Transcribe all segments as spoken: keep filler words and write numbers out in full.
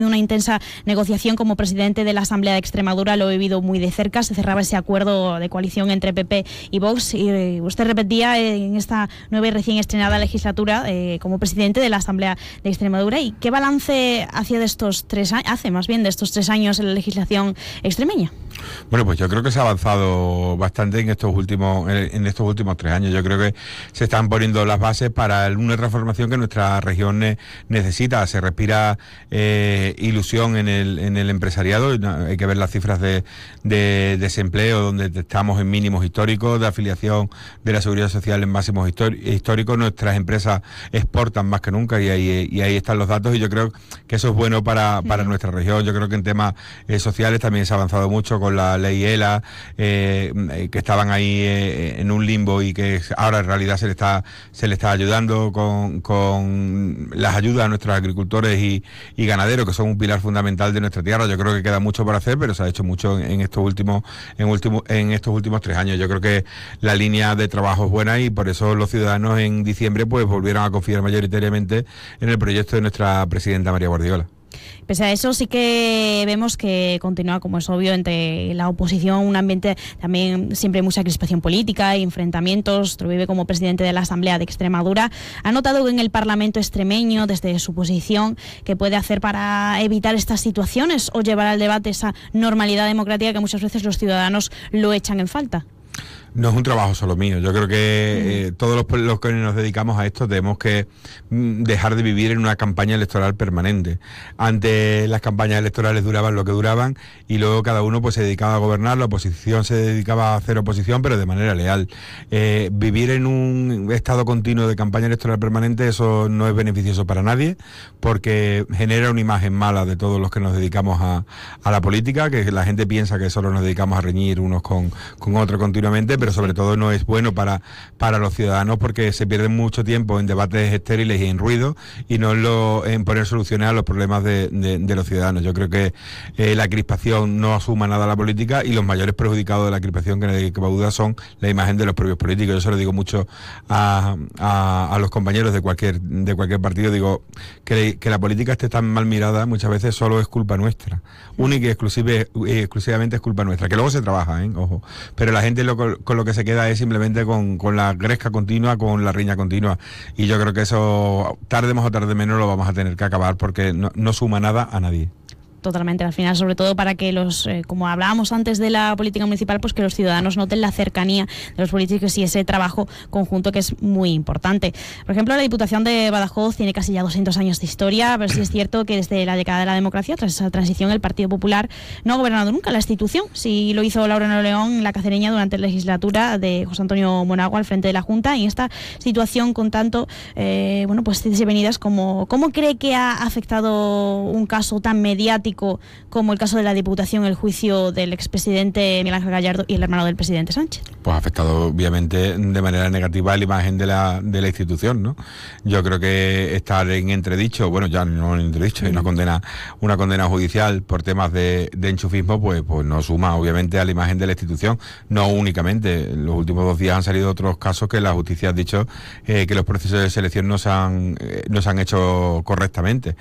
Una intensa negociación como presidente de la Asamblea de Extremadura, lo he vivido muy de cerca. Se cerraba ese acuerdo de coalición entre P P y Vox y usted repetía en esta nueva y recién estrenada legislatura eh, como presidente de la Asamblea de Extremadura. ¿Y qué balance hacía de estos tres años, hace más bien de estos tres años en la legislación extremeña? Bueno, pues yo creo que se ha avanzado bastante en estos últimos en estos últimos tres años. Yo creo que se están poniendo las bases para una transformación que nuestra región ne- necesita. Se respira eh, ilusión en el en el empresariado. Hay que ver las cifras de, de desempleo, donde estamos en mínimos históricos, de afiliación de la Seguridad Social en máximos históricos. Nuestras empresas exportan más que nunca y ahí, y ahí están los datos, y yo creo que eso es bueno para, para nuestra región. Yo creo que en temas eh, sociales también se ha avanzado mucho con la ley ELA, eh, que estaban ahí eh, en un limbo y que ahora en realidad se le está se le está ayudando con, con las ayudas a nuestros agricultores y, y ganaderos, que son un pilar fundamental de nuestra tierra. Yo creo que queda mucho por hacer, pero se ha hecho mucho en, en estos últimos en último, en estos últimos tres años. Yo creo que la línea de trabajo es buena y por eso los ciudadanos en diciembre pues volvieron a confiar mayoritariamente en el proyecto de nuestra presidenta María Guardiola. Pese a eso, sí que vemos que continúa, como es obvio, entre la oposición un ambiente también siempre mucha crispación política y enfrentamientos. Lo vive como presidente de la Asamblea de Extremadura. ¿Ha notado en el Parlamento extremeño, desde su posición, qué puede hacer para evitar estas situaciones o llevar al debate esa normalidad democrática que muchas veces los ciudadanos lo echan en falta? No es un trabajo solo mío. Yo creo que eh, todos los, los que nos dedicamos a esto tenemos que mm, dejar de vivir en una campaña electoral permanente. Antes las campañas electorales duraban lo que duraban y luego cada uno pues se dedicaba a gobernar, la oposición se dedicaba a hacer oposición, pero de manera leal. Eh, vivir en un estado continuo de campaña electoral permanente, eso no es beneficioso para nadie, porque genera una imagen mala de todos los que nos dedicamos a, a la política, que la gente piensa que solo nos dedicamos a reñir unos con, con otros continuamente, pero sobre todo no es bueno para, para los ciudadanos, porque se pierde mucho tiempo en debates estériles y en ruido y no en, lo, en poner soluciones a los problemas de, de, de los ciudadanos. Yo creo que eh, la crispación no asuma nada a la política y los mayores perjudicados de la crispación, que nadie quepa duda, son la imagen de los propios políticos. Yo se lo digo mucho a, a, a los compañeros de cualquier de cualquier partido, digo que, que la política esté tan mal mirada muchas veces solo es culpa nuestra, única y exclusiva, exclusivamente es culpa nuestra, que luego se trabaja, ¿eh? Ojo, pero la gente lo con lo que se queda es simplemente con, con la gresca continua, con la riña continua, y yo creo que eso tarde más o tarde menos lo vamos a tener que acabar, porque no, no suma nada a nadie. Totalmente, al final, sobre todo para que los, eh, como hablábamos antes de la política municipal, pues que los ciudadanos noten la cercanía de los políticos y ese trabajo conjunto que es muy importante. Por ejemplo, la Diputación de Badajoz tiene casi ya doscientos años de historia, pero sí es cierto que desde la década de la democracia, tras esa transición, el Partido Popular no ha gobernado nunca la institución. Sí lo hizo Laureano León en la Cacereña durante la legislatura de José Antonio Monago al frente de la Junta, y en esta situación con tanto, eh, bueno, pues idas y venidas, ¿cómo, ¿cómo cree que ha afectado un caso tan mediático como el caso de la Diputación, el juicio del expresidente Miguel Ángel Gallardo y el hermano del presidente Sánchez? Pues ha afectado obviamente de manera negativa a la imagen de la de la institución, ¿no? Yo creo que estar en entredicho, bueno, ya no en entredicho, hay una condena una condena judicial por temas de, de enchufismo, pues pues no suma obviamente a la imagen de la institución. No únicamente, en los últimos dos días han salido otros casos que la justicia ha dicho eh, que los procesos de selección no se han eh, no se han hecho correctamente.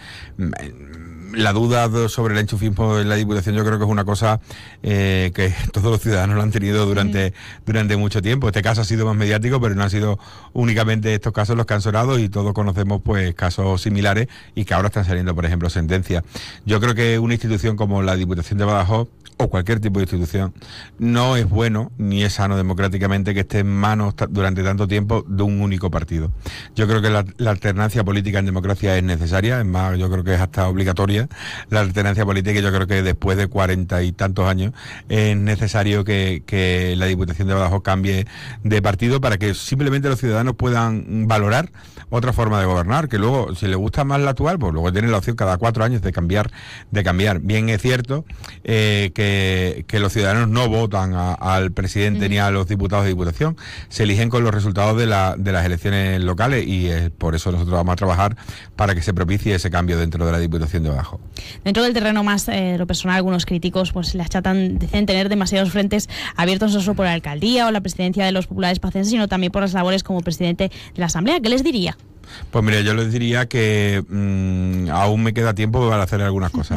La duda sobre el enchufismo en la Diputación yo creo que es una cosa eh, que todos los ciudadanos lo han tenido durante, sí. durante mucho tiempo. Este caso ha sido más mediático, pero no han sido únicamente estos casos los que han sonado, y todos conocemos pues casos similares y que ahora están saliendo, por ejemplo, sentencias. Yo creo que una institución como la Diputación de Badajoz, o cualquier tipo de institución, no es bueno ni es sano democráticamente que esté en manos durante tanto tiempo de un único partido. Yo creo que la, la alternancia política en democracia es necesaria, es más, yo creo que es hasta obligatoria la alternancia política, y yo creo que después de cuarenta y tantos años es necesario que, que la Diputación de Badajoz cambie de partido para que simplemente los ciudadanos puedan valorar otra forma de gobernar, que luego, si les gusta más la actual, pues luego tienen la opción cada cuatro años de cambiar, de cambiar. Bien es cierto eh, que, que los ciudadanos no votan a, al presidente mm. ni a los diputados de diputación, se eligen con los resultados de, la, de las elecciones locales, y eh, por eso nosotros vamos a trabajar para que se propicie ese cambio dentro de la Diputación de Badajoz. Dentro del terreno más eh, lo personal, algunos críticos pues le achatan, dicen tener demasiados frentes abiertos, no solo por la alcaldía o la presidencia de los populares pacenses, sino también por las labores como presidente de la Asamblea. ¿Qué les diría? Pues mira, yo les diría que mmm, aún me queda tiempo para hacer algunas cosas.